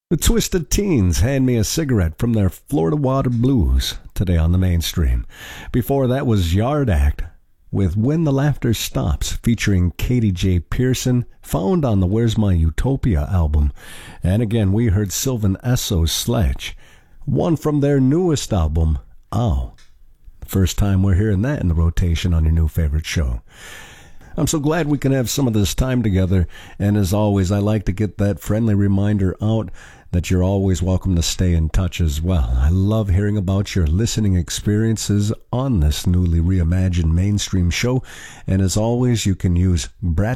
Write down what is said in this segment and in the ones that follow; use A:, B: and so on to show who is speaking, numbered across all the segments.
A: The Twisted Teens, Hand Me a Cigarette from their Florida Water Blues, today on the mainstream. Before that was Yard Act with When the Laughter Stops, featuring Katie J. Pearson, found on the Where's My Utopia album. And again, we heard Sylvan Esso's Sledge, one from their newest album, Ow. First time we're hearing that in the rotation on your new favorite show. I'm so glad we can have some of this time together, and as always, I like to get that friendly reminder out that you're always welcome to stay in touch as well. I love hearing about your listening experiences on this newly reimagined mainstream show, and as always, you can use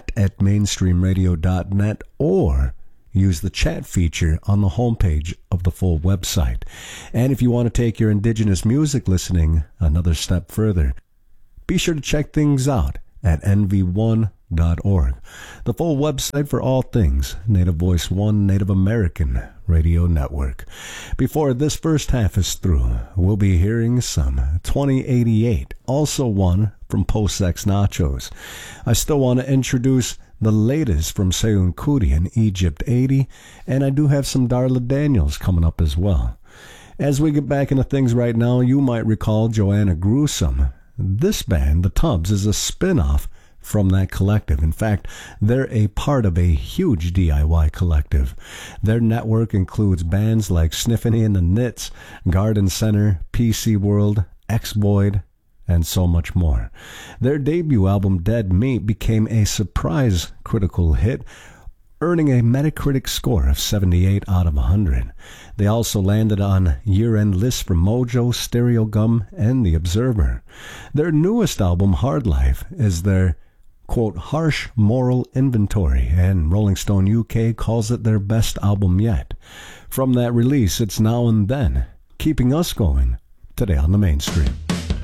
A: brett@mainstreamradio.net or use the chat feature on the homepage of the full website. And if you want to take your indigenous music listening another step further, be sure to check things out at nv1.org, the full website for all things Native Voice One Native American Radio Network. Before this first half is through, we'll be hearing some 2088, also one from Post Ex Nachos. I still want to introduce the latest from Seun Kuti and Egypt 80, and I do have some Darla Daniels coming up as well. As we get back into things right now, you might recall Joanna Gruesome. This band, The Tubs, is a spin-off from that collective. In fact, they're a part of a huge DIY collective. Their network includes bands like Sniffany and the Knits, Garden Center, PC World, X-Void, and so much more. Their debut album, Dead Meat, became a surprise critical hit, earning a Metacritic score of 78 out of 100. They also landed on year-end lists from Mojo, Stereogum, and The Observer. Their newest album, Hard Life, is their, quote, harsh moral inventory, and Rolling Stone UK calls it their best album yet. From that release, it's Now and Then, keeping us going today on the mainstream.